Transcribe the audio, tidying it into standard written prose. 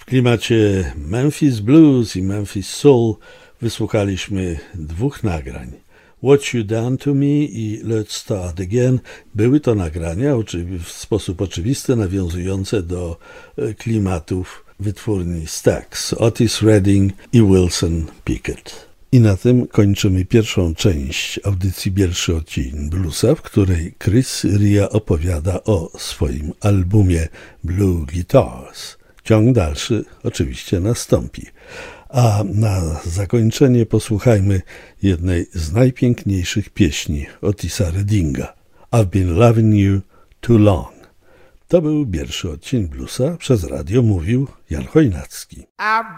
W klimacie Memphis Blues i Memphis Soul wysłuchaliśmy dwóch nagrań. What You Done To Me i Let's Start Again. Były to nagrania w sposób oczywisty nawiązujące do klimatów wytwórni Stax, Otis Redding i Wilson Pickett. I na tym kończymy pierwszą część audycji Pierwszy odcień bluesa, w której Chris Rea opowiada o swoim albumie Blue Guitars. Ciąg dalszy oczywiście nastąpi. A na zakończenie posłuchajmy jednej z najpiękniejszych pieśni Otisa Reddinga. I've been loving you too long. To był pierwszy odcień bluesa. Przez radio mówił Jan Chojnacki.